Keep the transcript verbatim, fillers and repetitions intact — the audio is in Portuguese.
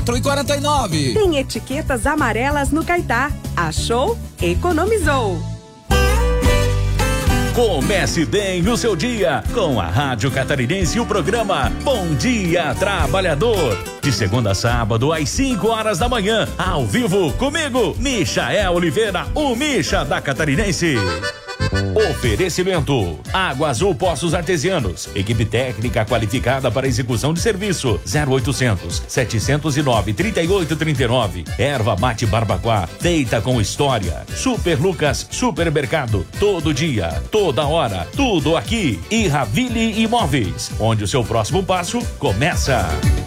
quatro e quarenta e nove. Tem etiquetas amarelas no Caetá. Achou? Economizou. Comece bem o seu dia com a Rádio Catarinense e o programa Bom Dia Trabalhador. De segunda a sábado, às cinco horas da manhã, ao vivo, comigo, Michael Oliveira, o Micha da Catarinense. Oferecimento: Água Azul Poços Artesianos. Equipe técnica qualificada para execução de serviço. zero oitocentos, setecentos e nove, trinta e oito, trinta e nove. Erva Mate Barbacoa, feita com história. Super Lucas, Supermercado. Todo dia, toda hora, tudo aqui. E Ravile Imóveis, onde o seu próximo passo começa.